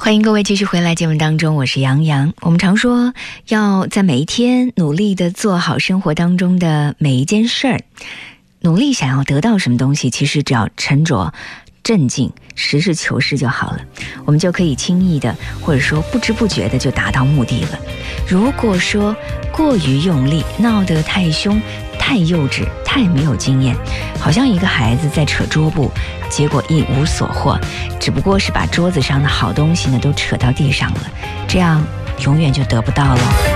欢迎各位继续回来节目当中，我是杨洋。我们常说要在每一天努力的做好生活当中的每一件事儿，努力想要得到什么东西，其实只要沉着镇静实事求是就好了，我们就可以轻易的或者说不知不觉的就达到目的了。如果说过于用力，闹得太凶太幼稚太没有经验，好像一个孩子在扯桌布，结果一无所获，只不过是把桌子上的好东西呢都扯到地上了，这样永远就得不到了。